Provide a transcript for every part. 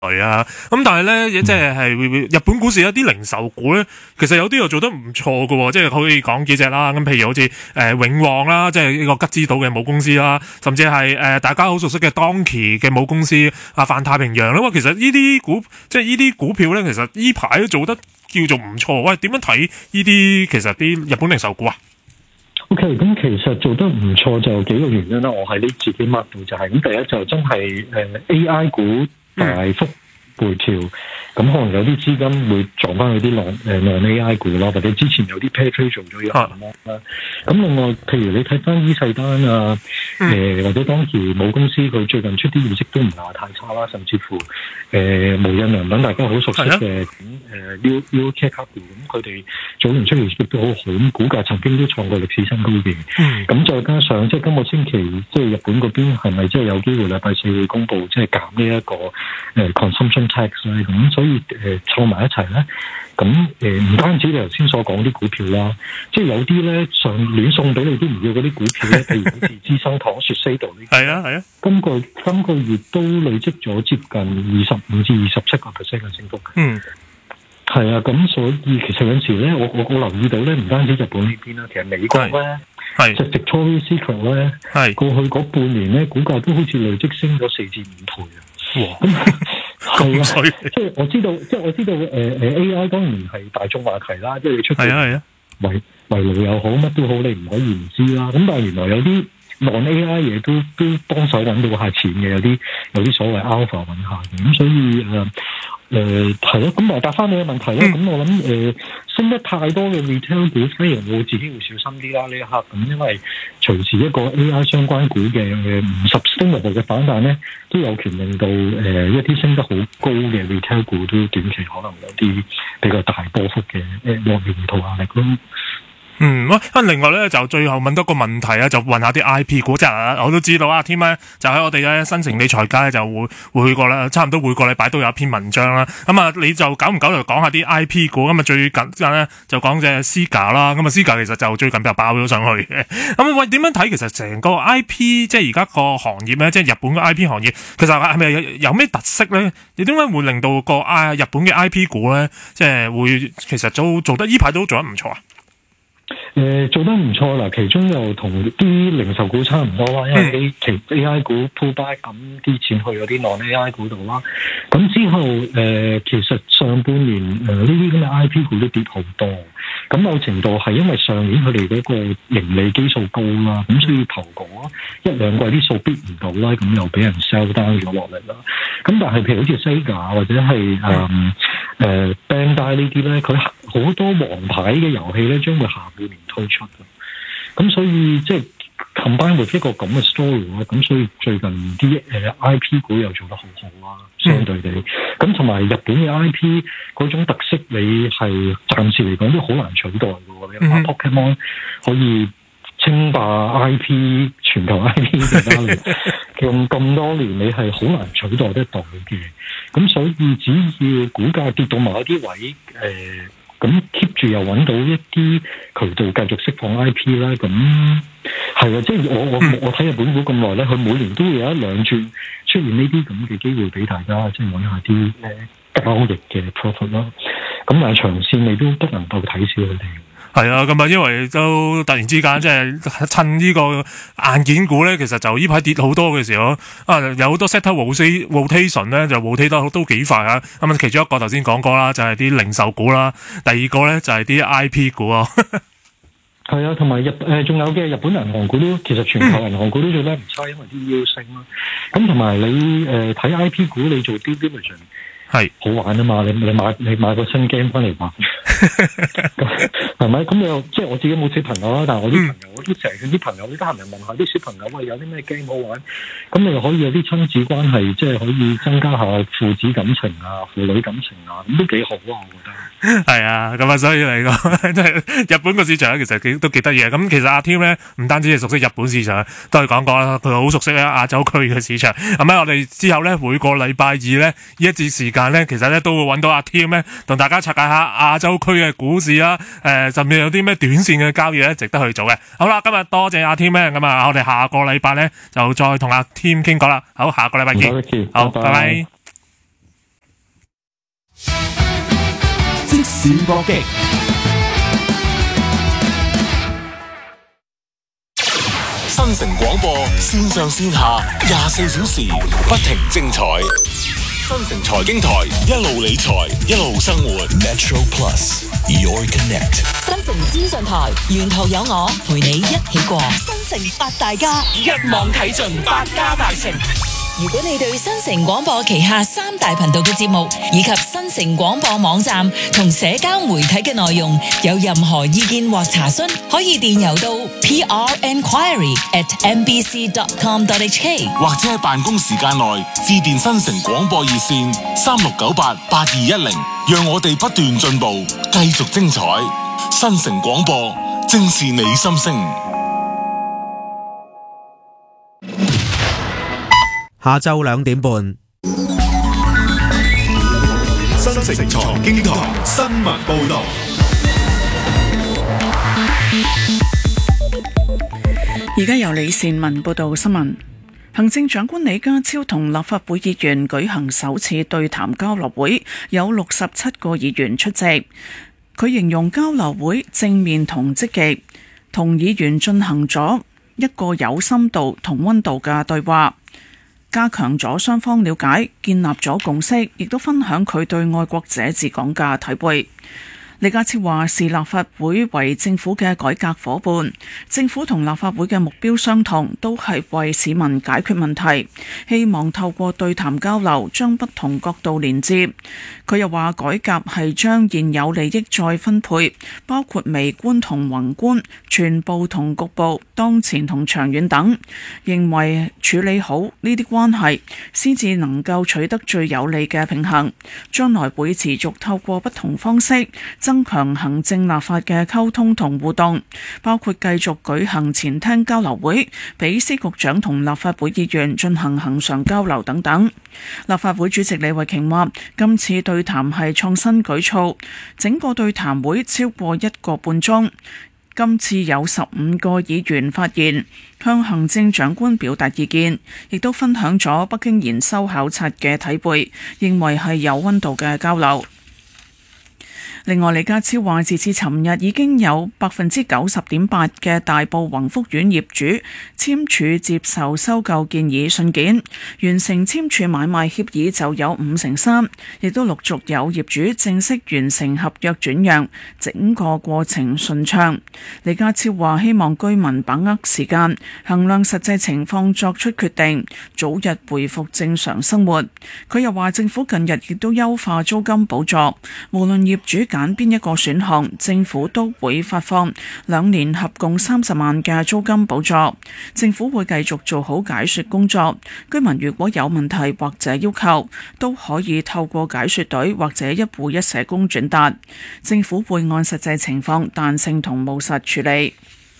啊，咁但係咧，即係日本股市一啲零售股咧，其實有啲又做得唔錯喎，即係可以講幾隻啦。咁譬如好似永旺啦，即係呢個吉之島嘅母公司啦，甚至係大家好熟悉嘅當期嘅母公司泛太平洋啦。其實呢啲股票咧，其實呢排都做得叫做唔錯。喂，點樣睇呢啲其實啲日本零售股啊 ？OK， 咁其實做得唔錯就幾個原因啦。我喺呢自己 mark 到就係咁，第一就真係AI 股大幅回調，咁可能有啲資金會撞翻去啲non-AI 股啦，或者之前有啲 pair trade 做咗一下啦。咁另外，譬如你睇翻伊勢丹啊，或者當時母公司佢最近出啲業績都唔係太差啦，甚至乎無印良品大家好熟悉嘅New Check Up 咁佢哋早年出業績都好好，咁股價曾經都創過歷史新高嘅。咁再加上即係今個星期即係日本嗰邊係咪即係有機會禮拜四會公布即係減呢一個consumption tax 咧？咁所以湊埋一齊咧，咁唔單止你頭先所講啲股票啦，即係有啲咧上亂送俾你都唔要嗰啲股票咧，譬如好似資生堂、雪西道呢啲，係啊，今個月都累積咗接近25%至27%嘅升幅嘅。係啊，咁所以其實有陣時咧，我留意到咧，唔單止日本呢邊啦，其實美國咧，即係 Victoria's Secret 咧，過去嗰半年咧，股價都好似累積升咗4至5倍啊！係啊，即係我知道AI 當然係大眾話題啦，即係你出嚟圍爐又好，乜都好，你唔可以唔知啦。咁但係原來有啲non-AI 嘢都幫手揾到下錢嘅，有啲所謂 alpha 揾下嘅，咁所以係咯，咁答翻你嘅問題咧，咁我諗升得太多嘅 retail 股，反而我自己會小心啲啦呢一刻，咁因為隨時一個 AI 相關股嘅50%嘅反彈咧，都有權令到一啲升得好高嘅 retail 股都短期可能有啲比較大波幅嘅獲利圖壓力咯。 另外咧就最後問多個問題啊，就問下啲 I P 股，即係我都知道啊，添咧就喺我哋嘅新城理財街咧就會差唔多每個禮拜都有一篇文章啦。咁啊，你就久唔久就講下啲 I P 股，咁啊最近咧就講隻 Siga 啦，咁啊 Siga 其實就最近就爆咗上去嘅。咁喂，點樣睇其實成個 I P 即係而家個行業咧，即係日本嘅 I P 行業，其實係咪有咩特色咧？你點解會令到日本嘅 I P 股咧，即係會其實做得呢排都做得唔錯啊？ 做得唔錯啦，其中又同啲零售股差唔多啦，因為啲AI 股 pull back，咁啲錢去咗啲 non-AI 股度啦。咁之後其實上半年呢啲咁嘅 IP 股都跌好多，咁某程度係因為上年佢哋嗰個盈利基數高啦，咁所以頭嗰一兩季啲數逼唔到啦，咁又俾人 sell down 咗落嚟啦。咁但係譬如好似 Sega 或者係Bandai 呢啲咧，佢好多王牌嘅遊戲咧，將會下半年推出嘅。咁所以即係 combine with 一個咁嘅 story 啦，咁所以最近啲IP 股又做得好好啦，相對地。咁同埋日本嘅 IP 嗰種特色，你係暫時嚟講都好難取代嘅喎。你話 Pokemon 可以稱霸 IP 全球 IP 嘅交易，用咁多年你係好難取代得到嘅。咁所以只要股價跌到某一啲位，咁 keep 住又揾到一啲渠道繼續釋放 IP 啦，咁係啊，即係我睇日本股咁耐咧，佢每年都會有一兩轉出現呢啲咁嘅機會俾大家，即係揾下啲交易嘅 profit 咯。咁但係長線你都不能夠睇小佢哋。 係啊，咁啊，因為都突然之間即係趁呢個硬件股咧，其實就呢排跌好多嘅時候，有好多 sector rotation 咧就 rotate 得都幾快啊。咁啊，其中一個頭先講過啦，就係啲零售股啦；第二個咧就係啲 IP 股啊。 係啊，同埋仲有嘅日本銀行股都其實全球銀行股都做得唔差，因為啲 yield 升啦。咁同埋你睇 IP 股，你做 due diligence 係好玩啊嘛！你買個新 game 翻嚟玩，係咪？咁你又即係我自己冇小朋友啦，但係我啲朋友我都成日啲朋友，你得閒又問下啲小朋友喂，有啲咩 game 好玩？咁你又可以有啲親子關係，即係可以增加下父子感情啊、父女感情啊，咁都幾好啊！我覺得。 係啊，咁啊，所以嚟講，即係日本個市場咧，其實都幾得意嘅。咁其實阿 Tim 咧，唔單止係熟悉日本市場，都係講過啦，佢好熟悉咧亞洲區嘅市場。咁咧，我哋之後咧每個禮拜二咧呢一節時間咧，其實咧都會揾到阿 Tim 咧，同大家拆解下亞洲區嘅股市啦。甚至有啲咩短線嘅交易咧，值得去做嘅。好啦，今日多謝阿 Tim 咧，咁啊，我哋下個禮拜咧就再同阿 Tim 傾過啦。好，下個禮拜見。好，拜拜。 試搏擊。 新城廣播線上線下24小時不停精彩。新城財經台一路理財一路生活。Metro Plus Your Connect。 新城資訊台沿途有我陪你一起過。新城八大家一網睇盡百家大成。 如果你對新城廣播旗下3大頻道嘅節目以及新城廣播網站同社交媒體嘅內容有任何意見或查詢，可以電郵到 prenquiry@mbc.com.hk， 或者喺辦公時間內致電新城廣播熱線36988210，讓我哋不斷進步，繼續精彩。新城廣播正是你心聲。 下晝2點半， 新城財經台新聞報道。 而家由李善文報道新聞。行政長官李家超同立法會議員舉行首次對談交流會，有67個議員出席。佢形容交流會正面同積極，同議員進行咗一個有深度同溫度嘅對話，加強咗雙方了解，建立咗共識，亦都分享佢對愛國者治港嘅體會。李家超話視立法會為政府嘅改革夥伴，政府同立法會嘅目標相同，都係為市民解決問題，希望透過對談交流，將不同角度連接。佢又話改革係將現有利益再分配，包括微觀同宏觀、全部同局部、當前同長遠等，認為處理好呢啲關係，先至能夠取得最有利嘅平衡。將來會持續透過不同方式增強行政立法嘅溝通同互動，包括繼續舉行前廳交流會，俾司局長同立法會議員進行恆常交流等等。立法會主席李慧瓊話：今次對談係創新舉措，整個對談會超過1個半鐘。今次有15個議員發言，向行政長官表達意見，亦都分享咗北京研修考察嘅體會，認為係有溫度嘅交流。另外，李家超話，截至尋日已經有90.8%嘅大埔宏福苑業主簽署接受收購建議信件，完成簽署買賣協議就有53%，亦都陸續有業主正式完成合約轉讓，整個過程順暢。李家超話，希望居民把握時間，衡量實際情況作出決定，早日恢復正常生活。佢又話，政府近日亦都優化租金補助，無論業主揀邊一個選項，政府都會發放2年合共30萬嘅租金補助。政府會繼續做好解說工作，居民如果有問題或者要求，都可以透過解說隊或者一戶一社工轉達。政府會按實際情況彈性同務實處理。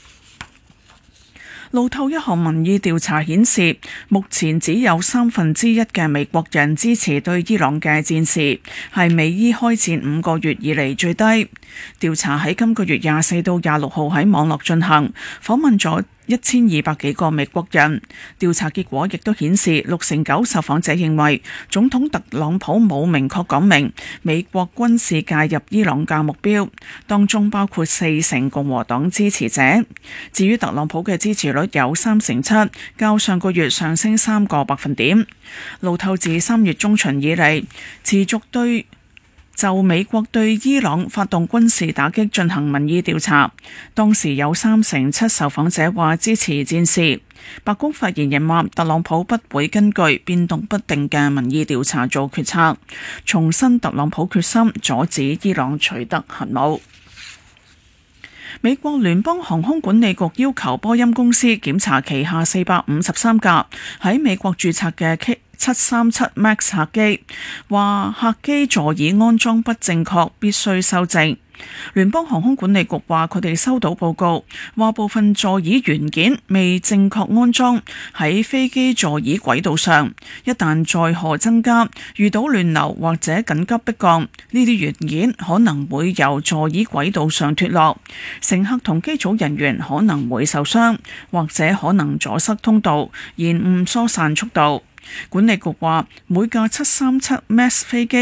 路透一項民意調查顯示，目前只有1/3嘅美國人支持對伊朗嘅戰事，係美伊開戰5個月以嚟最低。調查喺今個月24到26號喺網絡進行，訪問咗1200幾個美國人。調查結果亦都顯示，69%受訪者認為總統特朗普冇明確講明美國軍事介入伊朗嘅目標，當中包括40%共和黨支持者。至於特朗普嘅支持率有37%，較上個月上升3個百分點。路透自3月中旬以嚟持續就美國對伊朗發動軍事打擊進行民意調查，當時有37%受訪者話支持戰事。白宮發言人話，特朗普不會根據變動不定嘅民意調查做決策，重申特朗普決心阻止伊朗取得核武。美國聯邦航空管理局要求波音公司檢查旗下453架喺美國註冊嘅737 MAX 客機，話客機座椅安裝不正確，必須修正。聯邦航空管理局話佢哋收到報告，話部分座椅元件未正確安裝喺飛機座椅軌道上，一旦載荷增加，遇到亂流或者緊急迫降，呢啲元件可能會由座椅軌道上脫落，乘客同機組人員可能會受傷，或者可能阻塞通道，延誤疏散速度。管理局話每架737 MAX 飛機